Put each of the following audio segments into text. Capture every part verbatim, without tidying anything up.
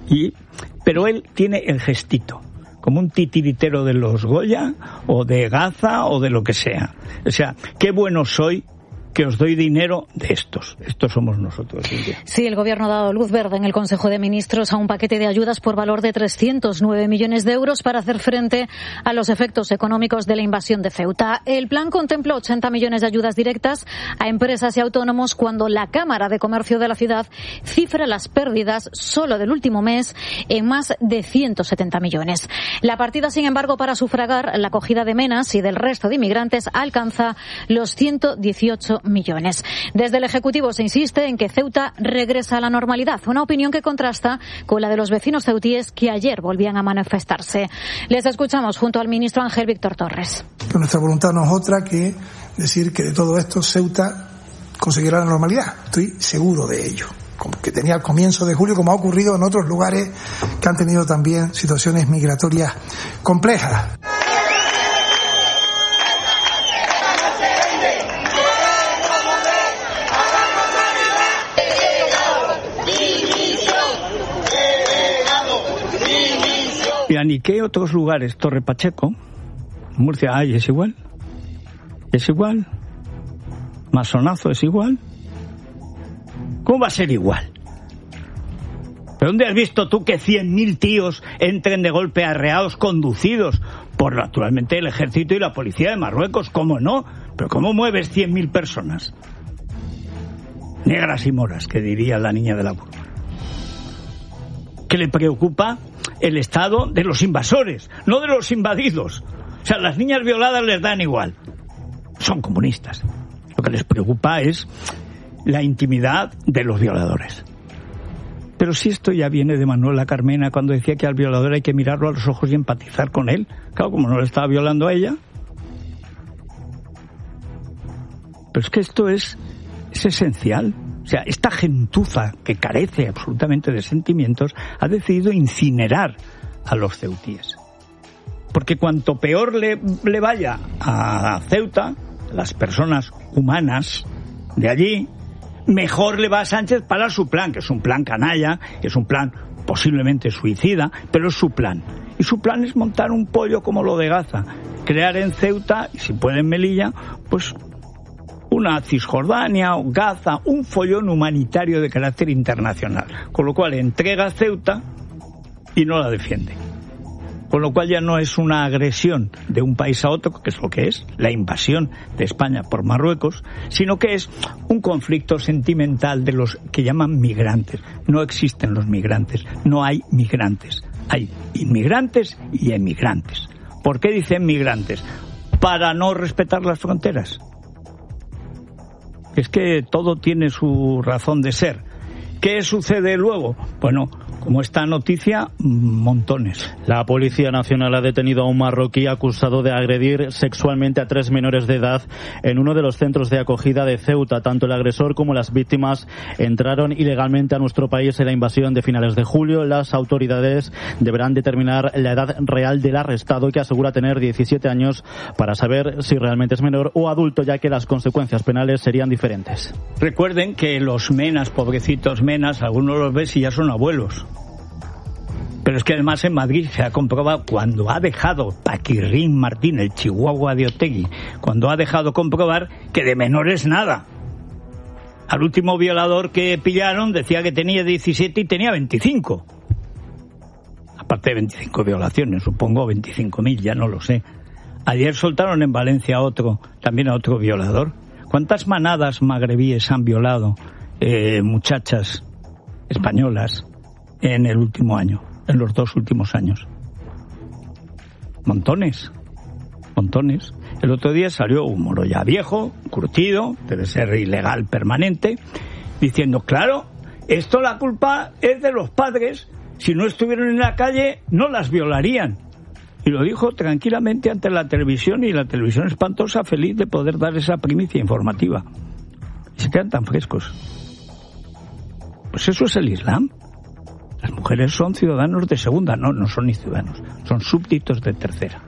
Y, pero él tiene el gestito, como un titiritero de los Goya, o de Gaza, o de lo que sea. O sea, qué bueno soy, que os doy dinero de estos. Estos somos nosotros. Sí, el Gobierno ha dado luz verde en el Consejo de Ministros a un paquete de ayudas por valor de trescientos nueve millones de euros para hacer frente a los efectos económicos de la invasión de Ceuta. El plan contempla ochenta millones de ayudas directas a empresas y autónomos, cuando la Cámara de Comercio de la ciudad cifra las pérdidas solo del último mes en más de ciento setenta millones. La partida, sin embargo, para sufragar la acogida de menas y del resto de inmigrantes alcanza los ciento dieciocho millones. Desde el Ejecutivo se insiste en que Ceuta regresa a la normalidad, una opinión que contrasta con la de los vecinos ceutíes, que ayer volvían a manifestarse. Les escuchamos junto al ministro Ángel Víctor Torres. Nuestra voluntad no es otra que decir que de todo esto Ceuta conseguirá la normalidad. Estoy seguro de ello. Como que tenía al comienzo de julio, como ha ocurrido en otros lugares que han tenido también situaciones migratorias complejas. Mira, ni qué otros lugares, Torre Pacheco, Murcia, ay, es igual, es igual, Masonazo es igual. ¿Cómo va a ser igual? ¿Pero dónde has visto tú que cien mil tíos entren de golpe arreados, conducidos por, naturalmente, el ejército y la policía de Marruecos? ¿Cómo no? ¿Pero cómo mueves cien mil personas? Negras y moras, que diría la niña de la burba. ¿Qué le preocupa? El estado de los invasores, no de los invadidos. O sea, las niñas violadas les dan igual. Son comunistas. Lo que les preocupa es la intimidad de los violadores. Pero si esto ya viene de Manuela Carmena, cuando decía que al violador hay que mirarlo a los ojos y empatizar con él. Claro, como no le estaba violando a ella. Pero es que esto es, es esencial. O sea, esta gentuza que carece absolutamente de sentimientos ha decidido incinerar a los ceutíes. Porque cuanto peor le, le vaya a Ceuta, las personas humanas de allí, mejor le va a Sánchez para su plan, que es un plan canalla, es un plan posiblemente suicida, pero es su plan. Y su plan es montar un pollo como lo de Gaza, crear en Ceuta, y si puede en Melilla, pues una Cisjordania o Gaza, un follón humanitario de carácter internacional. Con lo cual entrega Ceuta y no la defiende. Con lo cual ya no es una agresión de un país a otro, que es lo que es, la invasión de España por Marruecos, sino que es un conflicto sentimental de los que llaman migrantes. No existen los migrantes, no hay migrantes. Hay inmigrantes y emigrantes. ¿Por qué dicen migrantes? Para no respetar las fronteras. Es que todo tiene su razón de ser. ¿Qué sucede luego? Bueno, como esta noticia, montones. La Policía Nacional ha detenido a un marroquí acusado de agredir sexualmente a tres menores de edad en uno de los centros de acogida de Ceuta. Tanto el agresor como las víctimas entraron ilegalmente a nuestro país en la invasión de finales de julio. Las autoridades deberán determinar la edad real del arrestado, que asegura tener diecisiete años, para saber si realmente es menor o adulto, ya que las consecuencias penales serían diferentes. Recuerden que los menas, pobrecitos menas, algunos los ves y ya son abuelos. Pero es que además en Madrid se ha comprobado, cuando ha dejado Paquirrín Martín, el chihuahua de Otegi, cuando ha dejado comprobar que de menores nada. Al último violador que pillaron decía que tenía diecisiete y tenía veinticinco. Aparte de veinticinco violaciones, supongo veinticinco mil, ya no lo sé. Ayer soltaron en Valencia a otro, también a otro violador. ¿Cuántas manadas magrebíes han violado eh, muchachas españolas en el último año? En los dos últimos años. Montones. Montones. El otro día salió un moro ya viejo, curtido, debe ser ilegal permanente, diciendo, claro, esto la culpa es de los padres. Si no estuvieran en la calle, no las violarían. Y lo dijo tranquilamente ante la televisión, y la televisión espantosa, feliz de poder dar esa primicia informativa. Y se quedan tan frescos. Pues eso es el Islam. Las mujeres son ciudadanos de segunda. No, no son ni ciudadanos, son súbditos de tercera.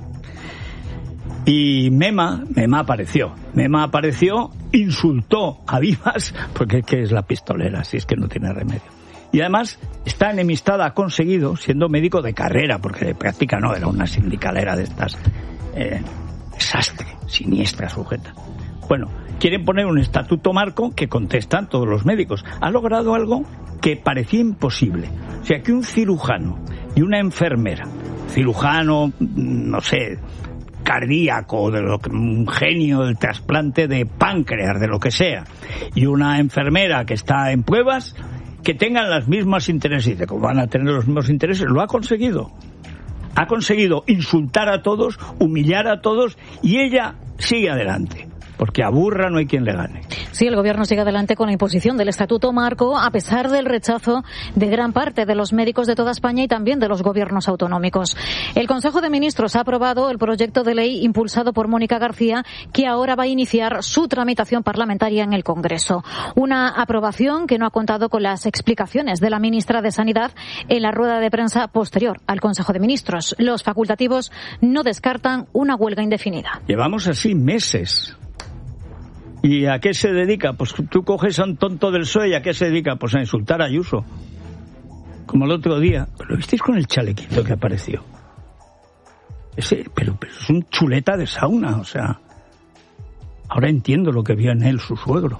Y Mema, Mema apareció. Mema apareció, insultó a vivas, porque es que es la pistolera, si es que no tiene remedio. Y además, esta enemistad ha conseguido, siendo médico de carrera, porque de práctica no, era una sindicalera de estas, eh, desastre, siniestra sujeta. Bueno, quieren poner un estatuto marco que contestan todos los médicos. Ha logrado algo que parecía imposible. O sea, que un cirujano y una enfermera, cirujano, no sé, cardíaco, de lo que, un genio del trasplante de páncreas, de lo que sea, y una enfermera que está en pruebas, que tengan los mismos intereses. Y dice, ¿cómo van a tener los mismos intereses? Lo ha conseguido. Ha conseguido insultar a todos, humillar a todos, y ella sigue adelante. Porque a burra no hay quien le gane. Sí, el Gobierno sigue adelante con la imposición del Estatuto Marco, a pesar del rechazo de gran parte de los médicos de toda España y también de los gobiernos autonómicos. El Consejo de Ministros ha aprobado el proyecto de ley impulsado por Mónica García, que ahora va a iniciar su tramitación parlamentaria en el Congreso. Una aprobación que no ha contado con las explicaciones de la ministra de Sanidad en la rueda de prensa posterior al Consejo de Ministros. Los facultativos no descartan una huelga indefinida. Llevamos así meses. ¿Y a qué se dedica? Pues tú coges a un tonto del P S O E y ¿a qué se dedica? Pues a insultar a Ayuso. Como el otro día. ¿Pero lo visteis con el chalequito que apareció? Ese, pero, pero es un chuleta de sauna, o sea. Ahora entiendo lo que vio en él su suegro.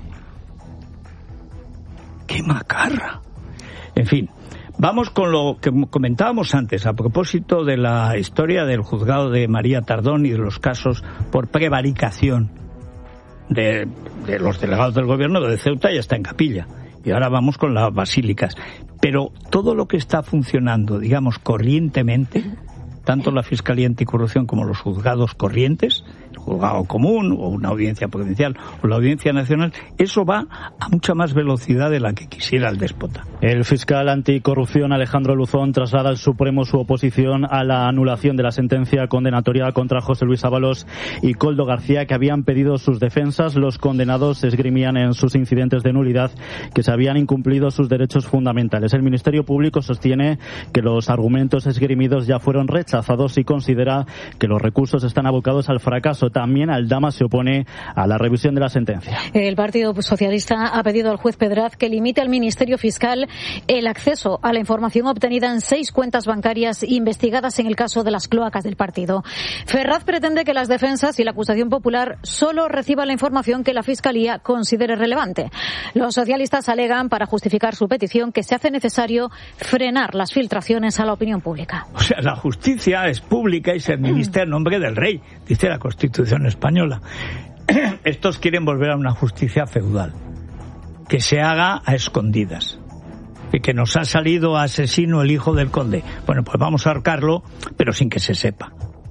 ¡Qué macarra! En fin, vamos con lo que comentábamos antes a propósito de la historia del juzgado de María Tardón y de los casos por prevaricación De, de los delegados del gobierno de Ceuta. Ya está en capilla. Y ahora vamos con las basílicas. Pero todo lo que está funcionando, digamos, corrientemente, tanto la Fiscalía Anticorrupción como los juzgados corrientes, el juzgado común o una audiencia provincial o la audiencia nacional, eso va a mucha más velocidad de la que quisiera el déspota. El fiscal anticorrupción Alejandro Luzón traslada al Supremo su oposición a la anulación de la sentencia condenatoria contra José Luis Ábalos y Koldo García, que habían pedido sus defensas. Los condenados esgrimían en sus incidentes de nulidad que se habían incumplido sus derechos fundamentales. El Ministerio Público sostiene que los argumentos esgrimidos ya fueron rechazados y considera que los recursos están abocados al fracaso. También Aldama se opone a la revisión de la sentencia. El Partido Socialista ha pedido al juez Pedraz que limite al Ministerio Fiscal el acceso a la información obtenida en seis cuentas bancarias investigadas en el caso de las cloacas del partido. Ferraz pretende que las defensas y la acusación popular solo reciban la información que la Fiscalía considere relevante. Los socialistas alegan, para justificar su petición, que se hace necesario frenar las filtraciones a la opinión pública. O sea, la justicia es pública y se administra en nombre del rey, dice la Constitución española. Estos quieren volver a una justicia feudal, que se haga a escondidas. Y que nos ha salido asesino el hijo del conde. Bueno, pues vamos a ahorcarlo, pero sin que se sepa.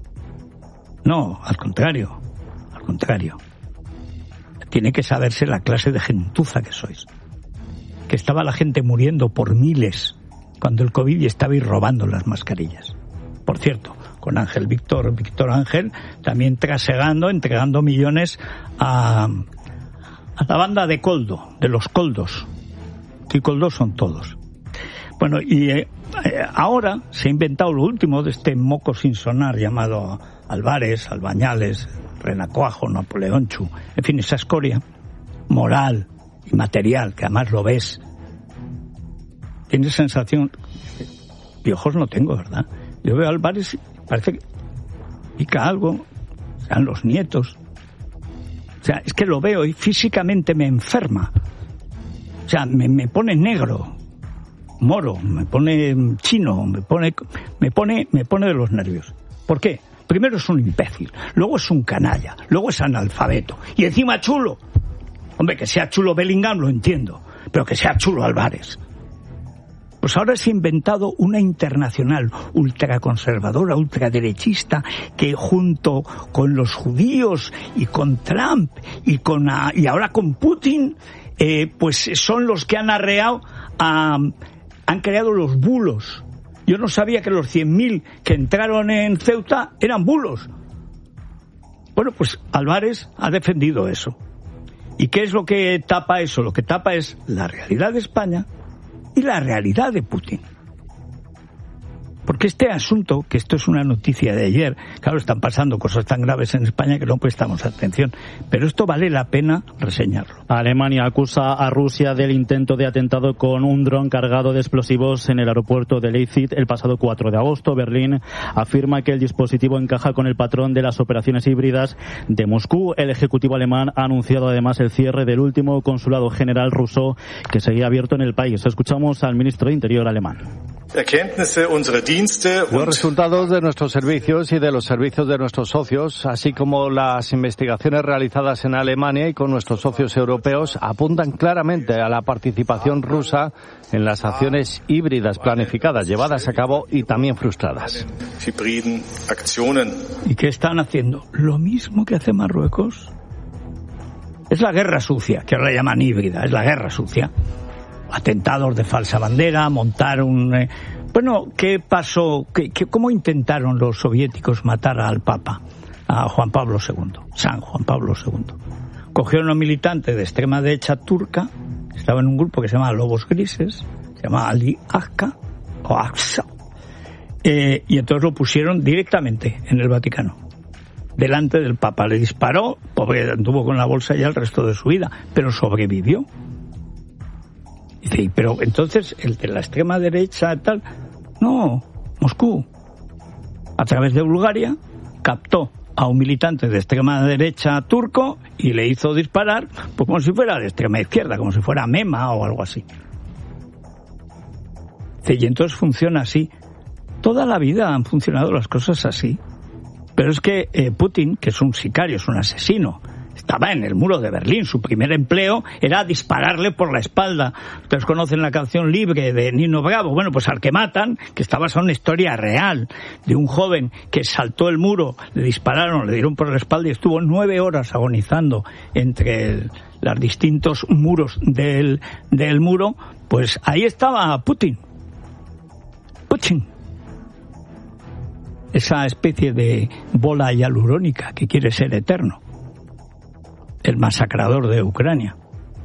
No, al contrario, al contrario. Tiene que saberse la clase de gentuza que sois. Que estaba la gente muriendo por miles cuando el COVID y estabais robando las mascarillas. Por cierto, con Ángel Víctor, Víctor Ángel, también trasegando, entregando millones a, a la banda de Koldo, de los Koldos. Que Koldos son todos. Bueno, y eh, ahora se ha inventado lo último de este moco sin sonar llamado Álvarez, Albañales, Renacuajo, Napoleón Chu, en fin, esa escoria moral y material, que además lo ves. Tienes sensación, piojos no tengo, ¿verdad? Yo veo a Álvarez, parece que pica algo, sean los nietos. O sea, es que lo veo y físicamente me enferma. O sea, me, me pone negro, moro, me pone chino, me pone, me pone, me pone de los nervios. ¿Por qué? Primero es un imbécil, luego es un canalla, luego es analfabeto y encima chulo. Hombre, que sea chulo Bellingham lo entiendo, pero que sea chulo Álvarez. Pues ahora se ha inventado una internacional ultraconservadora, ultraderechista, que junto con los judíos y con Trump y con y ahora con Putin, eh, pues son los que han arreado, a, han creado los bulos. Yo no sabía que los cien mil que entraron en Ceuta eran bulos. Bueno, pues Álvarez ha defendido eso. ¿Y qué es lo que tapa eso? Lo que tapa es la realidad de España y la realidad de Putin. Porque este asunto, que esto es una noticia de ayer, claro, están pasando cosas tan graves en España que no prestamos atención, pero esto vale la pena reseñarlo. Alemania acusa a Rusia del intento de atentado con un dron cargado de explosivos en el aeropuerto de Leipzig el pasado cuatro de agosto. Berlín afirma que el dispositivo encaja con el patrón de las operaciones híbridas de Moscú. El Ejecutivo alemán ha anunciado además el cierre del último consulado general ruso que seguía abierto en el país. Escuchamos al ministro de Interior alemán. Los resultados de nuestros servicios y de los servicios de nuestros socios, así como las investigaciones realizadas en Alemania y con nuestros socios europeos, apuntan claramente a la participación rusa en las acciones híbridas planificadas, llevadas a cabo y también frustradas. ¿Y qué están haciendo? Lo mismo que hace Marruecos. Es la guerra sucia, que ahora la llaman híbrida, es la guerra sucia. Atentados de falsa bandera, montar un... Eh, bueno, ¿qué pasó? ¿Qué, qué, ¿Cómo intentaron los soviéticos matar al Papa, a Juan Pablo segundo, San Juan Pablo segundo? Cogieron a un militante de extrema derecha turca, estaba en un grupo que se llamaba Lobos Grises, se llamaba Ali Aksa, o Aksa, eh, y entonces lo pusieron directamente en el Vaticano, delante del Papa. Le disparó, pobre, anduvo con la bolsa ya el resto de su vida, pero sobrevivió. Dice, pero entonces el de la extrema derecha tal, no, Moscú, a través de Bulgaria, captó a un militante de extrema derecha turco y le hizo disparar, pues como si fuera de extrema izquierda, como si fuera Mema o algo así. Dice, y entonces funciona así. Toda la vida han funcionado las cosas así. Pero es que eh, Putin, que es un sicario, es un asesino, estaba en el muro de Berlín. Su primer empleo era dispararle por la espalda. Ustedes conocen la canción Libre de Nino Bravo. Bueno, pues al que matan, que está basada en una historia real de un joven que saltó el muro, le dispararon, le dieron por la espalda y estuvo nueve horas agonizando entre el, los distintos muros del, del muro. Pues ahí estaba Putin. Putin. Esa especie de bola hialurónica que quiere ser eterno. El masacrador de Ucrania.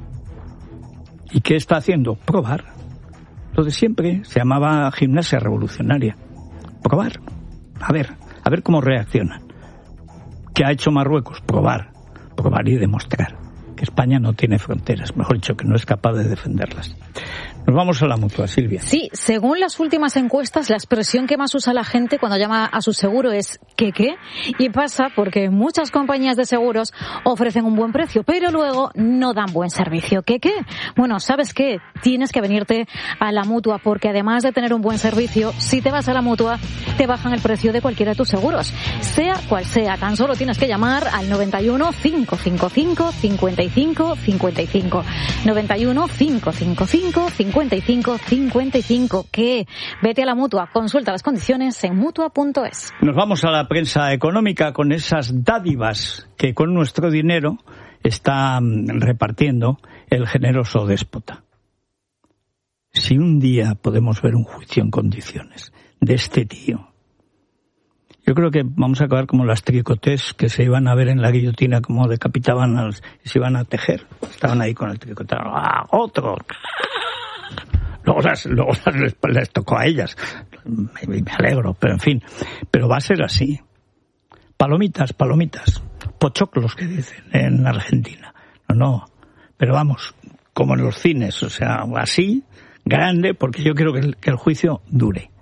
¿Y qué está haciendo? Probar. Lo de siempre se llamaba gimnasia revolucionaria. Probar. A ver, a ver cómo reaccionan. ¿Qué ha hecho Marruecos? Probar. Probar y demostrar que España no tiene fronteras. Mejor dicho, que no es capaz de defenderlas. Nos vamos a la mutua, Silvia. Sí, según las últimas encuestas, la expresión que más usa la gente cuando llama a su seguro es ¿qué qué? Y pasa porque muchas compañías de seguros ofrecen un buen precio, pero luego no dan buen servicio. ¿Qué qué? Bueno, ¿sabes qué? Tienes que venirte a la mutua, porque además de tener un buen servicio, si te vas a la mutua, te bajan el precio de cualquiera de tus seguros. Sea cual sea, tan solo tienes que llamar al noventa y uno, cinco cinco cinco, cincuenta y cinco cincuenta y cinco. noventa y uno, cinco cinco cinco, cincuenta y cinco cincuenta y cinco. ¿Qué? Vete a la mutua, consulta las condiciones en mutua punto es. Nos vamos a la prensa económica con esas dádivas que con nuestro dinero está repartiendo el generoso déspota. Si un día podemos ver un juicio en condiciones de este tío, yo creo que vamos a acabar como las tricotés que se iban a ver en la guillotina, como decapitaban a los, y se iban a tejer. Estaban ahí con el tricote. ¡Ah, otro! Luego, las, luego las, les, les tocó a ellas. Me, me alegro, pero en fin. Pero va a ser así. Palomitas, palomitas. Pochoclos, que dicen en Argentina. No, no. Pero vamos, como en los cines, o sea, así, grande, porque yo quiero que el, que el juicio dure.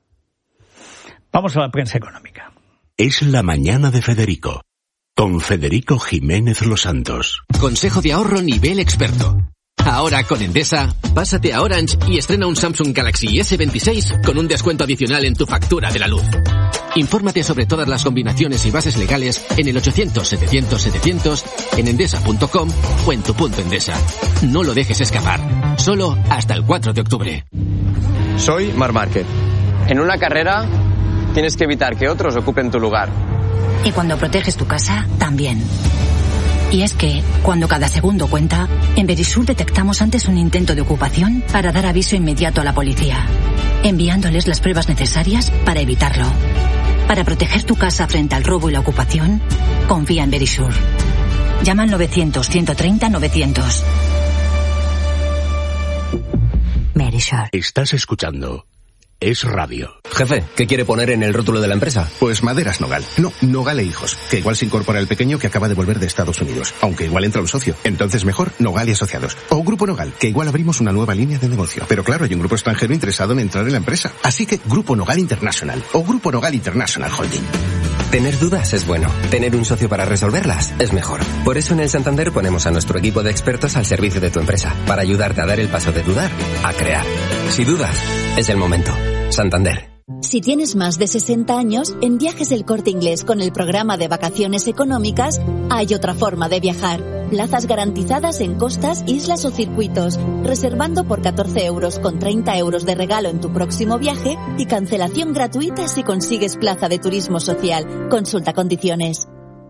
Vamos a la prensa económica. Es la mañana de Federico, con Federico Jiménez Los Santos. Consejo de ahorro nivel experto. Ahora con Endesa, pásate a Orange y estrena un Samsung Galaxy ese veintiséis con un descuento adicional en tu factura de la luz. Infórmate sobre todas las combinaciones y bases legales en el ochocientos, setecientos, setecientos, en endesa punto com o en tu punto Endesa. No lo dejes escapar. Solo hasta el cuatro de octubre. Soy Marc Márquez. En una carrera tienes que evitar que otros ocupen tu lugar. Y cuando proteges tu casa, también. Y es que, cuando cada segundo cuenta, en Verisur detectamos antes un intento de ocupación para dar aviso inmediato a la policía, enviándoles las pruebas necesarias para evitarlo. Para proteger tu casa frente al robo y la ocupación, confía en Verisur. Llama al novecientos, ciento treinta, novecientos. Verisur. Estás escuchando es radio. Jefe, ¿qué quiere poner en el rótulo de la empresa? Pues Maderas Nogal. No, Nogal e Hijos. Que igual se incorpora el pequeño que acaba de volver de Estados Unidos. Aunque igual entra un socio. Entonces mejor Nogal y Asociados. O Grupo Nogal, que igual abrimos una nueva línea de negocio. Pero claro, hay un grupo extranjero interesado en entrar en la empresa. Así que Grupo Nogal International. O Grupo Nogal International Holding. Tener dudas es bueno. Tener un socio para resolverlas es mejor. Por eso en el Santander ponemos a nuestro equipo de expertos al servicio de tu empresa. Para ayudarte a dar el paso de dudar a crear. Si dudas, es el momento. Santander. Si tienes más de sesenta años, en Viajes El Corte Inglés con el programa de vacaciones económicas hay otra forma de viajar. Plazas garantizadas en costas, islas o circuitos, reservando por catorce euros con treinta euros de regalo en tu próximo viaje y cancelación gratuita si consigues plaza de turismo social. Consulta condiciones.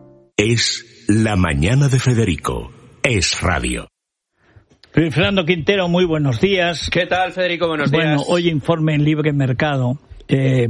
Es la mañana de Federico. Es radio. Fernando Quintero, muy buenos días. ¿Qué tal, Federico? Buenos días. Bueno, hoy informe en Libre Mercado. Eh,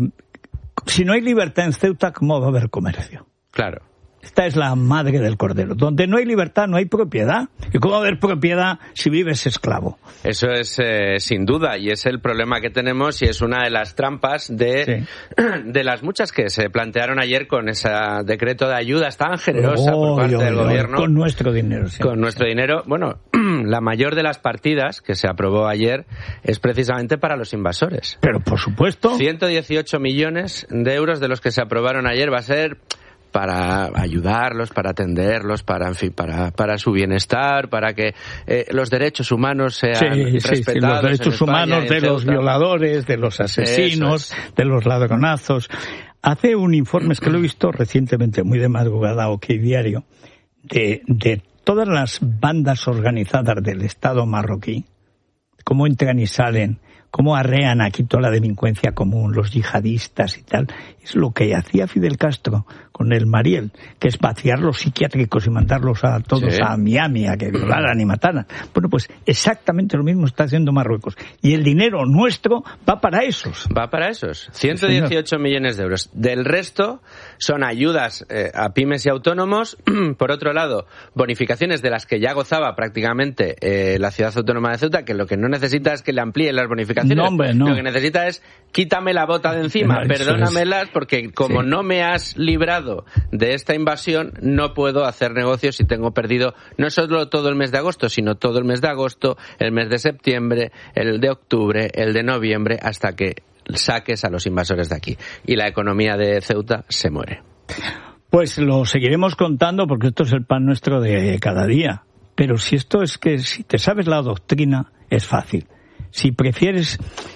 si no hay libertad en Ceuta, ¿cómo va a haber comercio? Claro. Esta es la madre del cordero. Donde no hay libertad, no hay propiedad. ¿Y cómo va a haber propiedad si vives esclavo? Eso es eh, sin duda, y es el problema que tenemos y es una de las trampas de, sí. de las muchas que se plantearon ayer con ese decreto de ayudas tan generosa oh, por parte yo, del yo, gobierno. Con nuestro dinero. Sí. Con nuestro dinero. Bueno, la mayor de las partidas que se aprobó ayer es precisamente para los invasores. Pero por supuesto. ciento dieciocho millones de euros de los que se aprobaron ayer va a ser para ayudarlos, para atenderlos, para en fin, para para su bienestar, para que eh, los derechos humanos sean sí, respetados. Sí, sí, los derechos España, humanos de los violadores, de los asesinos, es. de los ladronazos. Hace un informe, es que lo he visto recientemente, muy de madrugada, OK Diario, de, de todas las bandas organizadas del Estado marroquí, cómo entran y salen, cómo arrean aquí toda la delincuencia común, los yihadistas y tal. Es lo que hacía Fidel Castro con el Mariel, que es vaciar los psiquiátricos y mandarlos a todos sí. a Miami a que violaran y mataran. Bueno, pues exactamente lo mismo está haciendo Marruecos. Y el dinero nuestro va para esos. Va para esos. ciento dieciocho sí, millones de euros. Del resto son ayudas eh, a pymes y autónomos. Por otro lado, bonificaciones de las que ya gozaba prácticamente eh, la ciudad autónoma de Ceuta, que lo que no necesita es que le amplíen las bonificaciones. No, hombre, no. Lo que necesita es quítame la bota de encima, no, perdónamelas, porque como sí. no me has librado de esta invasión, no puedo hacer negocios y tengo perdido no solo todo el mes de agosto, sino todo el mes de agosto, el mes de septiembre, el de octubre, el de noviembre, hasta que saques a los invasores de aquí. Y la economía de Ceuta se muere. Pues lo seguiremos contando porque esto es el pan nuestro de cada día. Pero si esto es que, si te sabes la doctrina, es fácil. Si prefieres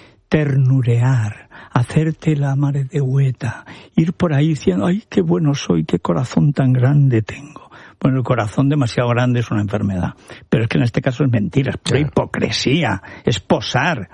ternurear, hacerte la madre de hueta, ir por ahí diciendo, ay, qué bueno soy, qué corazón tan grande tengo. Bueno, el corazón demasiado grande es una enfermedad. Pero es que en este caso es mentira, es pura hipocresía, es posar.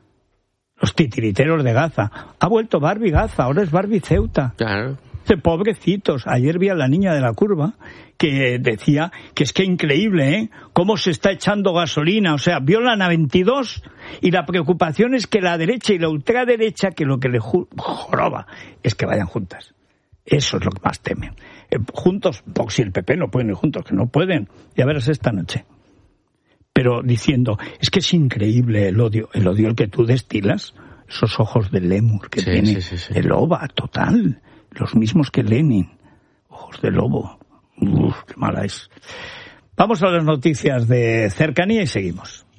Los titiriteros de Gaza. Ha vuelto Barbie Gaza, ahora es Barbie Ceuta. Claro. Pobrecitos. Ayer vi a la niña de la curva que decía que es que increíble, ¿eh? Cómo se está echando gasolina. O sea, violan a veintidós y la preocupación es que la derecha y la ultraderecha, que lo que le joroba es que vayan juntas. Eso es lo que más temen. Eh, juntos, Vox y el P P no pueden ir juntos, que no pueden. Ya verás esta noche. Pero diciendo, es que es increíble el odio, el odio el que tú destilas, esos ojos de lémur que sí, tiene, sí, sí, sí. el loba total. Los mismos que Lenin. Ojos de lobo. Uf, qué mala es. Vamos a las noticias de cercanía y seguimos.